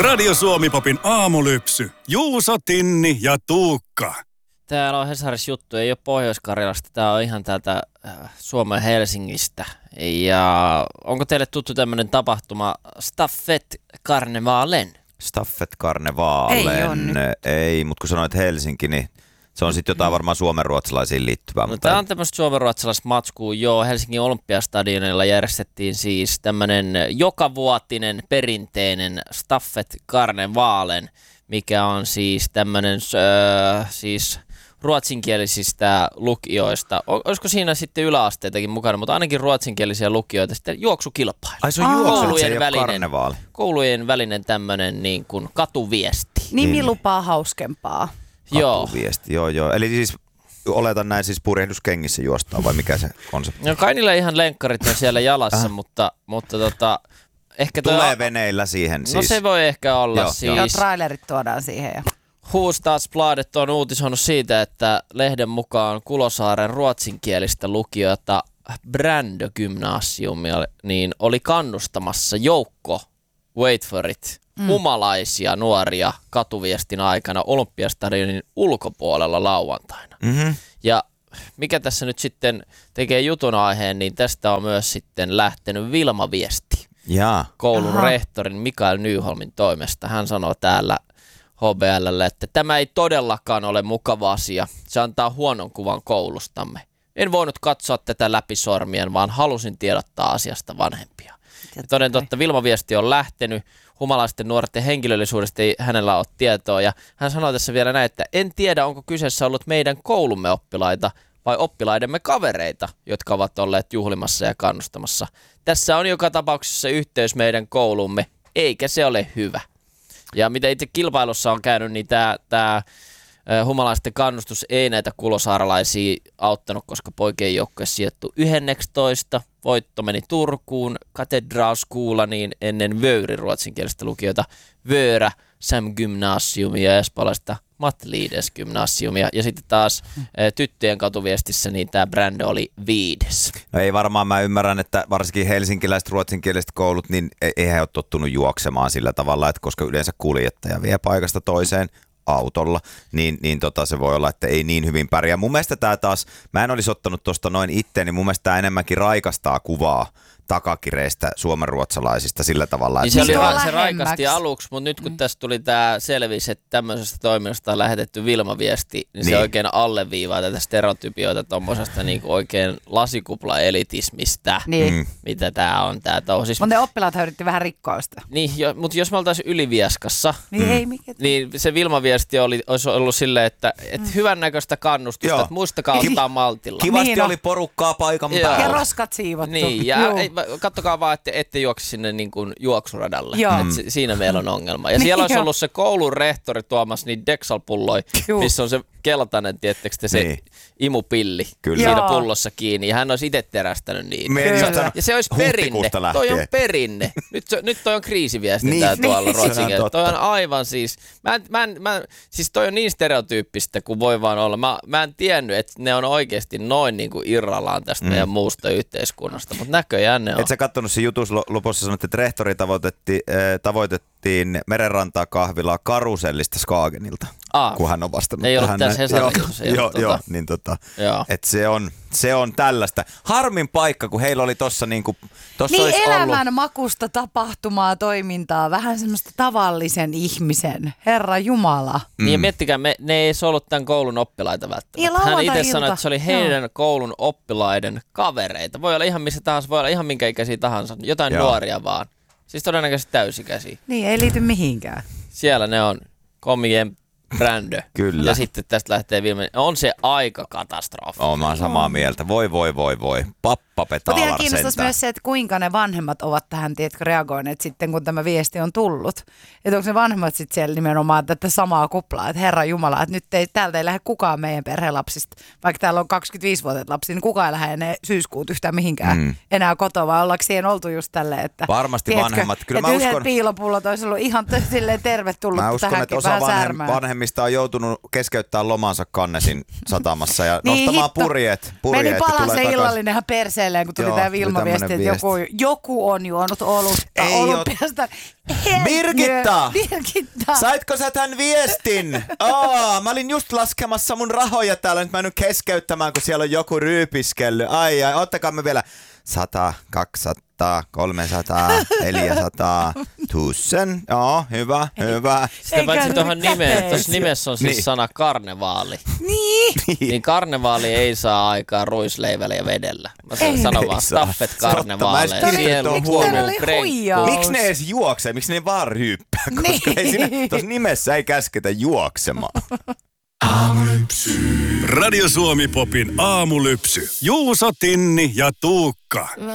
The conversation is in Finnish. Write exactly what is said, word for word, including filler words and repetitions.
Radio Suomi-popin aamulypsy. Juuso, Tinni ja Tuukka. Täällä on Hesarissa juttu, ei ole Pohjois-Karjalasta, tää on ihan täältä Suomen Helsingistä. Ja onko teille tuttu tämmönen tapahtuma Staffet Karnevalen? Staffet Karnevalen. Ei on nyt. Ei, mutta kun sanoit Helsinki, niin se on sitten jotain varmaan suomenruotsalaisiin liittyvää. No, mutta tämä on tämmöistä suomenruotsalaista matskua. Joo, Helsingin Olympiastadionilla järjestettiin siis tämmöinen jokavuotinen perinteinen Staffet Karnevalen, mikä on siis tämmöinen äh, siis ruotsinkielisistä lukioista. Olisiko siinä sitten yläasteitakin mukana, mutta ainakin ruotsinkielisiä lukioita sitten juoksukilpailu. Ai se on juoksu, koulujen se ei välinen, ole karnevaali. Koulujen välinen tämmöinen niin kuin katuviesti. Nimi Niin. lupaa hauskempaa. Joo. Katuviesti, joo joo. Eli siis oletan näin siis purjehduskengissä juostaan vai mikä se konsepti? No kai niillä ihan lenkkarit on siellä jalassa, äh. mutta, mutta tota, ehkä toi Tulee on, veneillä siihen siis. no se voi ehkä olla Joo, siis. Joo, trailerit tuodaan siihen. Ja... Hufvudstadsbladet on uutisoinut siitä, että lehden mukaan Kulosaaren ruotsinkielistä lukiota Brändö Gymnasiumia niin oli kannustamassa joukko, wait for it, mm. humalaisia nuoria katuviestin aikana Olympiastadionin ulkopuolella lauantaina. Mm-hmm. Ja mikä tässä nyt sitten tekee jutun aiheen, niin tästä on myös sitten lähtenyt Vilma-viesti Jaa. koulun Aha. rehtorin Mikael Nyholmin toimesta. Hän sanoo täällä H B L:lle, että tämä ei todellakaan ole mukava asia. Se antaa huonon kuvan koulustamme. En voinut katsoa tätä läpi sormien, vaan halusin tiedottaa asiasta vanhempia. Ja toden totta, Vilma-viesti on lähtenyt. Humalaisten nuorten henkilöllisyydestä ei hänellä ole tietoa. Ja hän sanoi tässä vielä näin, että en tiedä, onko kyseessä ollut meidän koulumme oppilaita vai oppilaidemme kavereita, jotka ovat olleet juhlimassa ja kannustamassa. Tässä on joka tapauksessa yhteys meidän koulumme, eikä se ole hyvä. Ja mitä itse kilpailussa on käynyt, niin tämä, tämä humalaisten kannustus ei näitä kulosaaralaisia auttanut, koska poikien joukkue sijoittui yhdentoista. Voitto meni Turkuun, Katedralskolaniin ennen Vöyri ruotsinkielistä lukiota, Vöörä, Sam Gymnasiumia ja espoolaista Matlides Gymnasiumia. Ja sitten taas tyttöjen katuviestissä niin tämä brändi oli viides. No ei varmaan, mä ymmärrän, että varsinkin helsinkiläiset ruotsinkieliset koulut, niin ei he ole tottunut juoksemaan sillä tavalla, että koska yleensä kuljettaja vie paikasta toiseen autolla, niin, niin tota, se voi olla, että ei niin hyvin pärjää. Mun mielestä tämä taas, mä en olisi ottanut tuosta noin itteen, niin mun mielestä tämä enemmänkin raikastaa kuvaa takakireistä suomenruotsalaisista sillä tavalla. Niin Että se, oli se ra- on se raikasti lähemmäksi. aluksi, mutta nyt kun mm. tässä tuli tämä selvisi, että tämmöisestä toiminnasta on lähetetty Vilma-viesti, niin, niin se Niin. oikein alleviivaa tätä stereotypioita tuommoisesta niinku oikein lasikupla-elitismistä, Niin. Mm. mitä tämä on. Tää touhu. Siis, Mutta ne oppilaat yritti vähän rikkoa sitä. niin, jo, mutta jos me oltaisiin Ylivieskassa, Niin Mm. ei mikä. niin se Vilma-viesti oli, olisi ollut silleen, että et Mm. hyvännäköistä kannustusta, Joo. että muistakaa ottaa maltilla. Kivasti Niin on. oli porukkaa paikan Joo. päällä. Ja roskat siivottu. Niin, ja Juu. ei, kattokaa vaan, että ette juoksi sinne niin kuin juoksuradalle. Joo. Et si- siinä meillä on ongelma. Ja Niin, siellä olisi joo. ollut se koulun rehtori tuomassa niitä Dexal-pulloja, Juu. missä on se keltainen, tiettekö te, se Niin. imupilli Kyllä. siinä Joo. pullossa kiinni. Ja hän olisi itse terästänyt niitä. Me en Kyllä. sanonut Ja se olisi perinne. huhtikuusta Toi on lähtien. perinne. Nyt, se, nyt toi on kriisiviestintää Niin, tuolla niin, se on ruotsin kielellä. Toi totta. on aivan siis, mä en, mä en, mä en, siis toi on niin stereotyyppistä kuin voi vaan olla. Mä, mä en tiennyt, että ne on oikeasti noin niin kuin irrallaan tästä mm. meidän muusta yhteiskunnasta, mutta näköjään ne on. Et sä kattonut se jutus lopussa, sanoit, että rehtori tavoitettiin, äh, tavoitettiin merenrantaa kahvilaa Karusellista Skagenilta, Aa, kun hän on vastannut ei ollut tähän. tässä näin. Hesarin Joo, jutussa, ei joo, ollut joo, tota. niin tota, Joo. et se on, se on tällaista. Harmin paikka, kun heillä oli tossa niinku, tossa Niin olisi elämän ollut. makusta tapahtumaa, toimintaa, vähän semmoista tavallisen ihmisen, Herra Jumala. Niin ja miettikää, me, ne ei ollut tämän koulun oppilaita Niin, välttämättä. Hän itse lauantai-ilta. sanoi, että se oli heidän koulun oppilaiden kavereita. Voi olla ihan missä tahansa, voi olla ihan minkä ikäisiä tahansa, jotain Joo. nuoria vaan. Siis todennäköisesti täysikäisiä. Niin, ei liity mihinkään. Siellä ne on komien brändö. Kyllä. Ja sitten tästä lähtee viimeinen. On se aika katastrofi. Oon mä samaa mieltä. Voi, voi, voi, voi. Pappa Mutta ihan Petaalar kiinnostaisi sentään. myös se, että kuinka ne vanhemmat ovat tähän, tiedätkö, reagoineet sitten, kun tämä viesti on tullut. Että onko ne vanhemmat sitten siellä nimenomaan tätä samaa kuplaa, että Herra Jumala, että nyt ei, täältä ei lähde kukaan meidän perheen lapsista, vaikka täällä on kaksikymmentäviisivuotiaat lapsia, niin kukaan ei lähde enää syyskuut yhtään mihinkään Mm. enää kotoa, vaan ollaanko siihen oltu just tälleen, että Varmasti tiedätkö, vanhemmat. Kyllä että mä yhdet uskon- piilopullot olisi ollut ihan t- silleen tervetullut Mä uskon, että tähänkin osa vähän vanhem, särmään. vanhemmista on joutunut keskeyttämään lomansa Kannesin satamassa ja Niin, nostamaan hitto. purjeet. purjeet Meni ja pala tulee se takaisin. illallinen ihan perseelleen, kun tuli Joo, tämä tuli Vilma-viesti, että tämmönen joku, joku on juonut olutta Ei oo- olympiasta. Birgitta! Birgitta! Saitko sä tän viestin? Aa, mä olin just laskemassa mun rahoja täällä, nyt mä en nyt keskeyttämään, kun siellä on joku ryypiskellyt. Ai ai, ottakaa me vielä sata, kaksisataa, kolmesataa, neljäsataa, tusen. Joo, hyvä, hyvä. Sitten paitsi tuohon nimeen, kätees. tuossa nimessä on siis Niin. sana karnevaali. Niin. Niin karnevaali ei saa aikaa ruisleivällä ja vedellä. Mä Ei. sanon vaan Ei saa. staffet Totta, mä en karnevaaleja. tiedä, Sielu, että on huono, huono. Oli krenkku. huijaus. Miksi ne edes juoksee? Miksi ne vaan ryyppää? Koska ei siinä, tuossa nimessä ei käsketä juoksemaan. Radio Suomi Popin aamulypsy. Juuso, Tinni ja Tuukka.